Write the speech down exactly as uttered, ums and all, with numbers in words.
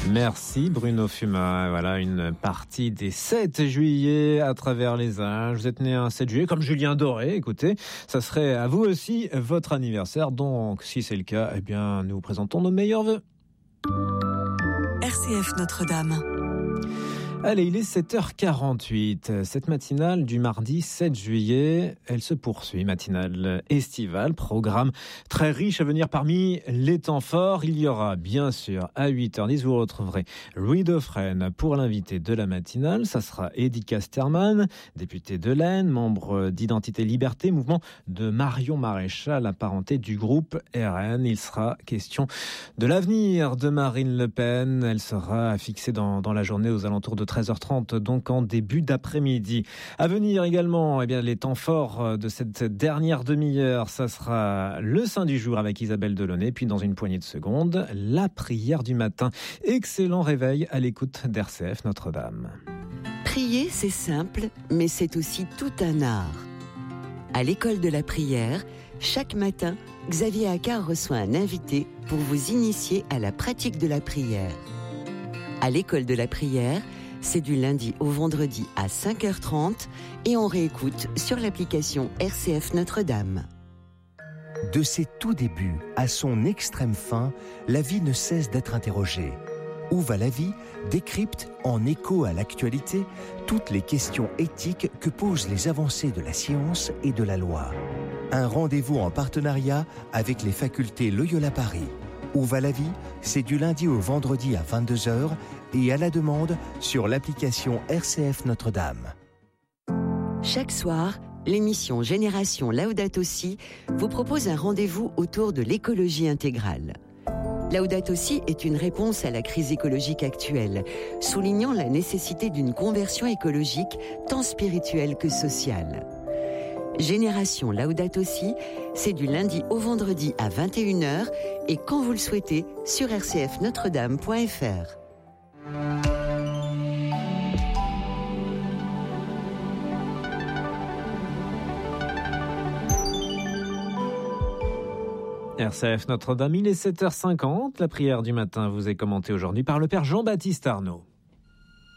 Merci Bruno Fuma. Voilà une partie des sept juillet à travers les âges. Vous êtes né un sept juillet comme Julien Doré. Écoutez, ça serait à vous aussi votre anniversaire. Donc si c'est le cas, eh bien nous vous présentons nos meilleurs vœux. R C F Notre-Dame. Allez, il est sept heures quarante-huit. Cette matinale du mardi sept juillet, elle se poursuit. Matinale estivale, programme très riche à venir parmi les temps forts. Il y aura bien sûr à huit heures dix, vous retrouverez Louis Dauphren pour l'invité de la matinale. Ça sera Eddy Casterman, député de l'Aisne, membre d'Identité Liberté, mouvement de Marion Maréchal, apparenté du groupe R N. Il sera question de l'avenir de Marine Le Pen. Elle sera fixée dans, dans la journée aux alentours de treize heures trente, donc en début d'après-midi. À venir également, eh bien, les temps forts de cette dernière demi-heure, ça sera le Saint du jour avec Isabelle Delaunay, puis dans une poignée de secondes, la prière du matin. Excellent réveil à l'écoute d'R C F Notre-Dame. Prier, c'est simple, mais c'est aussi tout un art. À l'école de la prière, chaque matin, Xavier Accard reçoit un invité pour vous initier à la pratique de la prière. À l'école de la prière, c'est du lundi au vendredi à cinq heures trente et on réécoute sur l'application R C F Notre-Dame. De ses tout débuts à son extrême fin, la vie ne cesse d'être interrogée. Où va la vie décrypte, en écho à l'actualité, toutes les questions éthiques que posent les avancées de la science et de la loi. Un rendez-vous en partenariat avec les facultés Loyola Paris. Où va la vie ? C'est du lundi au vendredi à vingt-deux heures et à la demande sur l'application R C F Notre-Dame. Chaque soir, l'émission Génération Laudato Si vous propose un rendez-vous autour de l'écologie intégrale. Laudato Si est une réponse à la crise écologique actuelle, soulignant la nécessité d'une conversion écologique tant spirituelle que sociale. Génération Laudato Si, c'est du lundi au vendredi à vingt et une heures et quand vous le souhaitez sur r c f notre dame point f r. R C F Notre-Dame, il est sept heures cinquante. La prière du matin vous est commentée aujourd'hui par le Père Jean-Baptiste Arnaud.